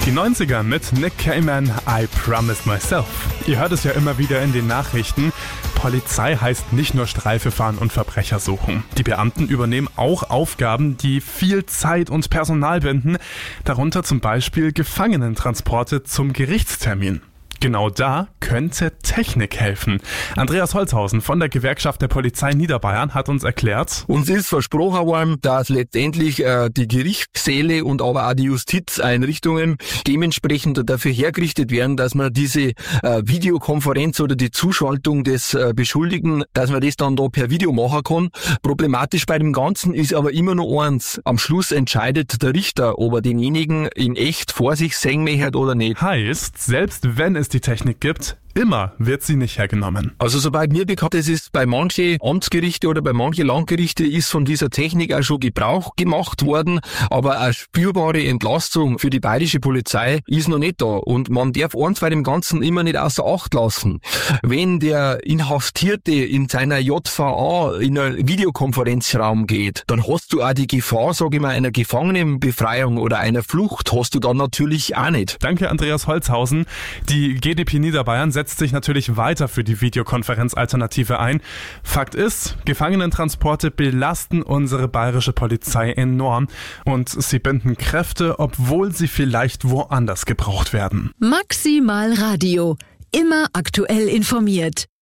Die 90er mit Nick Cayman, I Promised Myself. Ihr hört es ja immer wieder in den Nachrichten. Polizei heißt nicht nur Streife fahren und Verbrecher suchen. Die Beamten übernehmen auch Aufgaben, die viel Zeit und Personal binden. Darunter zum Beispiel Gefangenentransporte zum Gerichtstermin. Genau da könnte Technik helfen. Andreas Holzhausen von der Gewerkschaft der Polizei Niederbayern hat uns erklärt: Uns ist versprochen worden, dass letztendlich die Gerichtssäle und aber auch die Justizeinrichtungen dementsprechend dafür hergerichtet werden, dass man diese Videokonferenz oder die Zuschaltung des Beschuldigten, dass man das dann da per Video machen kann. Problematisch bei dem Ganzen ist aber immer nur eins: Am Schluss entscheidet der Richter, ob er denjenigen in echt vor sich sehen möchte oder nicht. Heißt, selbst wenn es die Technik gibt, immer wird sie nicht hergenommen. Also soweit mir bekannt ist, bei manchen Amtsgerichte oder bei manchen Landgerichte ist von dieser Technik auch schon Gebrauch gemacht worden, aber eine spürbare Entlastung für die bayerische Polizei ist noch nicht da. Und man darf eins bei dem Ganzen immer nicht außer Acht lassen. Wenn der Inhaftierte in seiner JVA in einen Videokonferenzraum geht, dann hast du auch die Gefahr, sage ich mal, einer Gefangenenbefreiung oder einer Flucht hast du dann natürlich auch nicht. Danke, Andreas Holzhausen. Die GdP Niederbayern setzt sich natürlich weiter für die Videokonferenzalternative ein. Fakt ist, Gefangenentransporte belasten unsere bayerische Polizei enorm und sie binden Kräfte, obwohl sie vielleicht woanders gebraucht werden. Maximal Radio. Immer aktuell informiert.